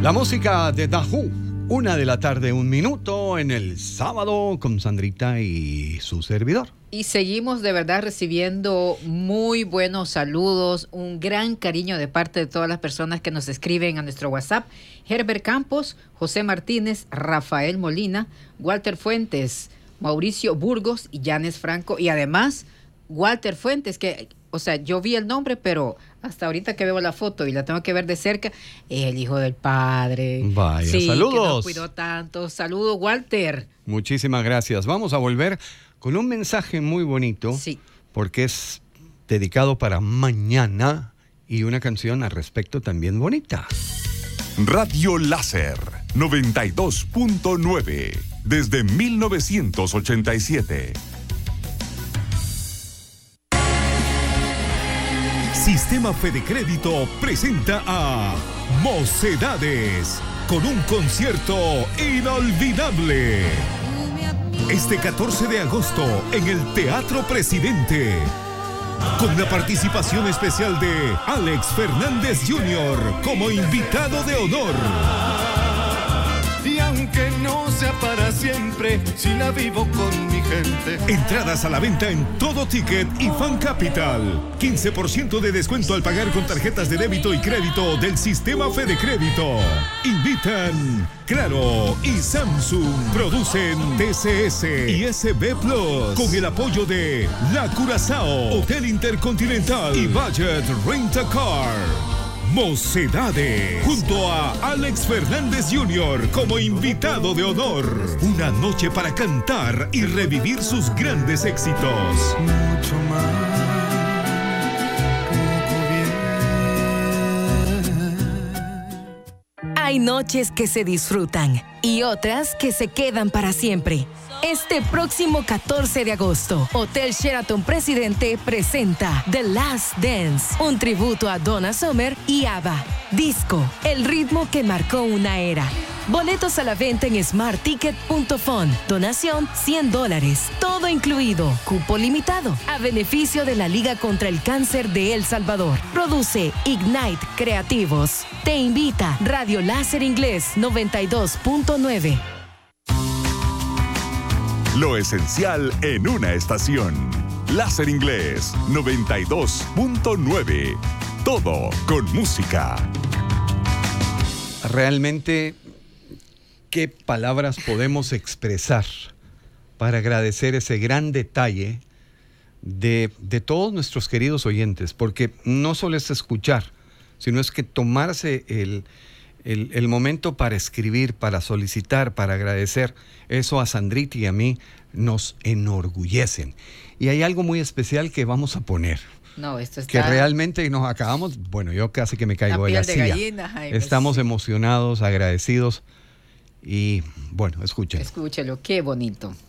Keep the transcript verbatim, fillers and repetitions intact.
La música de The Who, una de la tarde, un minuto, en el sábado con Sandrita y su servidor. Y seguimos de verdad recibiendo muy buenos saludos, un gran cariño de parte de todas las personas que nos escriben a nuestro WhatsApp. Herbert Campos, José Martínez, Rafael Molina, Walter Fuentes, Mauricio Burgos y Yanes Franco. Y además, Walter Fuentes, que, o sea, yo vi el nombre, pero hasta ahorita que veo la foto y la tengo que ver de cerca, es el hijo del padre. Vaya, sí, saludos. Que nos cuidó tanto. Saludos, Walter. Muchísimas gracias. Vamos a volver con un mensaje muy bonito, sí, porque es dedicado para mañana y una canción al respecto también bonita. Radio Láser noventa y dos punto nueve desde mil novecientos ochenta y siete. Sistema Fede Crédito presenta a Mocedades con un concierto inolvidable. Este catorce de agosto en el Teatro Presidente, con la participación especial de Alex Fernández junior como invitado de honor. Y aunque no sea para siempre, si la vivo con mi gente. Entradas a la venta en Todo Ticket y Fan Capital. quince por ciento de descuento al pagar con tarjetas de débito y crédito del Sistema Fede Crédito. Invitan Claro y Samsung. Producen T C S y S B Plus. Con el apoyo de La Curazao, Hotel Intercontinental y Budget Rent a Car. Mocedades, junto a Alex Fernández junior como invitado de honor. Una noche para cantar y revivir sus grandes éxitos. Mucho más, poco bien. Hay noches que se disfrutan y otras que se quedan para siempre. Este próximo catorce de agosto, Hotel Sheraton Presidente presenta The Last Dance, un tributo a Donna Summer y ABBA. Disco, el ritmo que marcó una era. Boletos a la venta en smart ticket punto fun. Donación cien dólares. Todo incluido. Cupo limitado. A beneficio de la Liga contra el Cáncer de El Salvador. Produce Ignite Creativos. Te invita Radio Láser Inglés noventa y dos punto nueve. Lo esencial en una estación. Láser Inglés noventa y dos punto nueve. Todo con música. Realmente, ¿qué palabras podemos expresar para agradecer ese gran detalle de, de todos nuestros queridos oyentes? Porque no solo es escuchar, sino es que tomarse el, el, el momento para escribir, para solicitar, para agradecer. Eso a Sandrita y a mí nos enorgullecen. Y hay algo muy especial que vamos a poner. No, esto está... Que realmente nos acabamos, bueno, yo casi que me caigo de la silla. Gallina, Jaime, Estamos sí. emocionados, agradecidos y bueno, escuchen. Escúchelo, qué bonito.